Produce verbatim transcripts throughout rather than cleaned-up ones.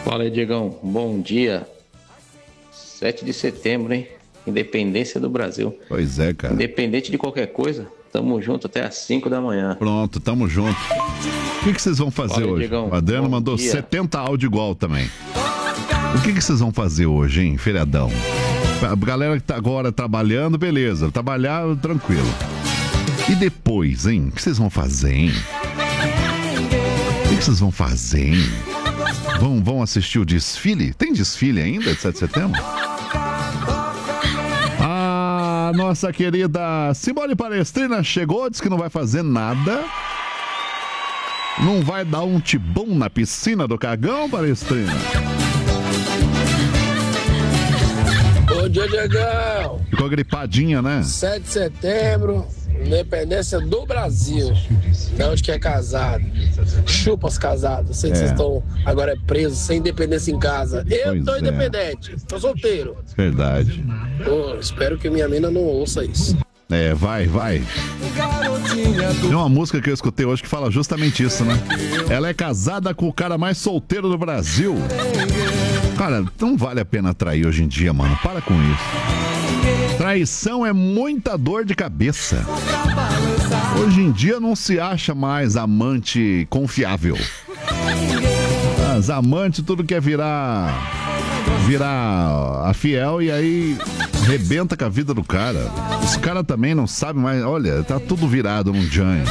Fala aí, Diegão. Bom dia. sete de setembro, hein? Independência do Brasil. Pois é, cara. Independente de qualquer coisa, tamo junto até às cinco da manhã. Pronto, tamo junto. O que, que vocês vão fazer Fala aí, hoje? Diegão. O Adriano Bom mandou dia. setenta áudio igual também. O que, que vocês vão fazer hoje, hein? Feriadão. A galera que tá agora trabalhando, beleza. Trabalhar, tranquilo. E depois, hein? O que vocês vão fazer, hein? O que, que vocês vão fazer, hein? Vão, vão assistir o desfile? Tem desfile ainda de sete de setembro? A nossa querida Simone Palestrina chegou, disse que não vai fazer nada. Não vai dar um tibum na piscina do Cagão, Palestrina? Bom dia, Diegão. Ficou gripadinha, né? sete de setembro, independência do Brasil. Não de que é casado. Chupa os casados. Sei que É. vocês estão agora presos, sem independência em casa. Eu Pois tô é. independente, tô solteiro. Verdade. Pô, espero que minha mina não ouça isso. É, vai, vai. Tem uma música que eu escutei hoje que fala justamente isso, né? Ela é casada com o cara mais solteiro do Brasil. Cara, não vale a pena trair hoje em dia, mano. Para com isso. Traição é muita dor de cabeça. Hoje em dia não se acha mais amante confiável. As amantes tudo quer virar virar a fiel e aí rebenta com a vida do cara. Os caras também não sabem mais. Olha, tá tudo virado num janho.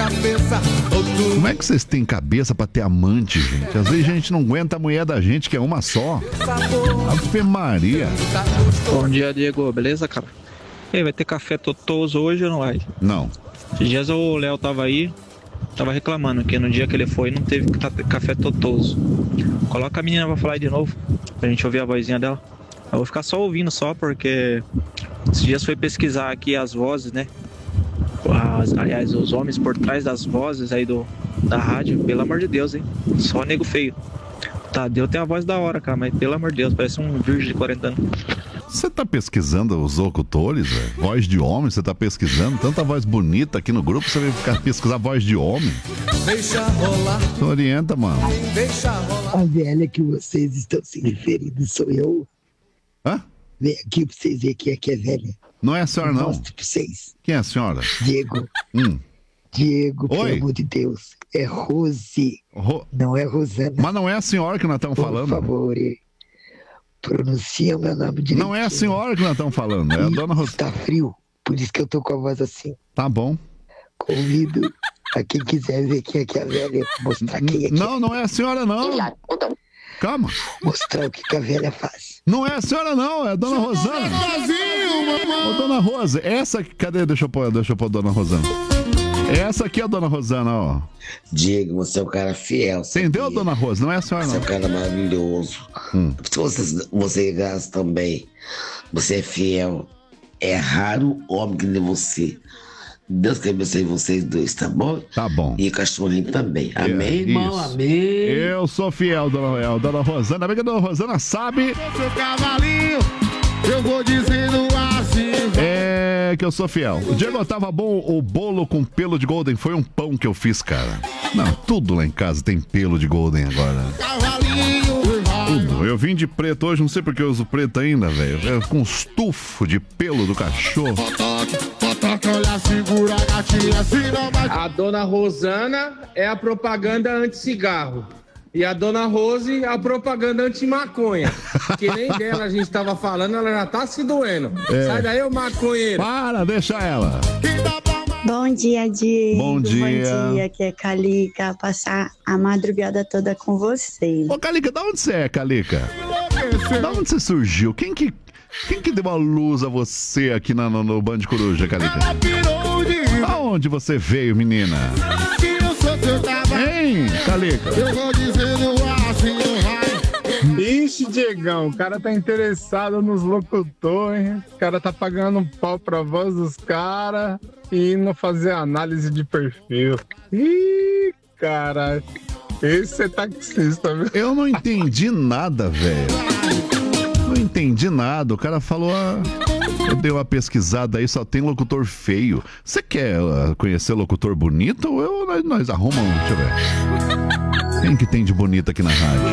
Como é que vocês têm cabeça pra ter amante, gente? Às vezes a gente não aguenta a mulher da gente, que é uma só. Ave Maria. Bom dia, Diego. Beleza, cara? E aí, vai ter café totoso hoje ou não vai? Não. Esses dias o Léo tava aí, tava reclamando que no dia que ele foi não teve ca- café totoso. Coloca a menina pra falar aí de novo, pra gente ouvir a vozinha dela. Eu vou ficar só ouvindo só, porque esses dias foi pesquisar aqui as vozes, né? As- aliás, os homens por trás das vozes aí do, da rádio, pelo amor de Deus, hein? Só nego feio. Tadeu tem a voz da hora, cara, mas pelo amor de Deus, parece um virgem de quarenta anos. Você tá pesquisando os locutores, velho? Voz de homem, você tá pesquisando? Tanta voz bonita aqui no grupo, você vai ficar pesquisar voz de homem? Deixa rolar, Você orienta, mano. deixa rolar. A velha que vocês estão se referindo sou eu. Hã? Vem aqui pra vocês verem quem é que é velha. Não é a senhora, não. Mostro pra vocês. Quem é a senhora? Diego, Hum. Diego, Oi. pelo amor de Deus. É Rose, Ro- não é Rosana. Mas não é a senhora que nós estamos Por falando. favor, eh, pronuncia o meu nome direitinho. Não é a senhora que nós estamos falando, é a E dona Ros... Tá frio, por isso que eu tô com a voz assim. Tá bom. Convido a quem quiser ver quem é que é a velha, mostrar quem é que Não, não é a senhora, não. Calma. mostrar o que, que a velha faz. Não é a senhora, não. É a dona Rosana. Ô, dona Rosa, essa... Cadê? Deixa eu pôr, deixa eu pôr a dona Rosana. Essa aqui é a dona Rosana, ó. Diego, você é um cara fiel. sabia? Entendeu, dona Rosa? Não é a senhora, Você é não. um cara maravilhoso. Hum. Se você, você gasta também, você é fiel. É raro homem que nem você. Deus que abençoe vocês dois, tá bom? Tá bom. E o cachorrinho também. É, Amém, irmão? isso. Amém. Eu sou fiel, dona, é, dona Rosana. Bem que a dona Rosana sabe. Seu cavalinho, eu vou dizendo assim. É que eu sou fiel. O Diego, tava bom o bolo com pelo de golden. Foi um pão que eu fiz, cara. Não, tudo lá em casa tem pelo de golden agora. Cavalinho, Tudo. Eu vim de preto hoje, não sei porque eu uso preto ainda, velho. É com estufo de pelo do cachorro. toque, toque, olha, segura a gatinha, se não vai. A dona Rosana é a propaganda anti-cigarro. E a dona Rose é a propaganda anti-maconha. Que nem dela a gente tava falando, ela já tá se doendo. É. Sai daí, ô maconheiro. Para, deixa ela. Bom dia, Diego. Bom dia. Bom dia, aqui é Calica. Passar a madrugada toda com você. Ô, Calica, da onde você é, Calica? Da onde você surgiu? Quem que, quem que deu a luz a você aqui na- no, no Band Coruja, Calica? Pirou de Aonde você veio, menina? que eu sou seu cavalinho. Hein, Calica? Eu vou dizendo assim, vai. Ixi, Diegão, o cara tá interessado nos locutores, o cara tá pagando um pau pra voz dos caras e não fazer análise de perfil. Ih, cara, esse é taxista, viu? Eu não entendi nada, velho. Não entendi nada. O cara falou, ah, eu dei uma pesquisada aí, só tem locutor feio. Você quer ah, conhecer locutor bonito? Ou eu, nós, nós arrumamos, deixa eu ver. Quem que tem de bonito aqui na rádio?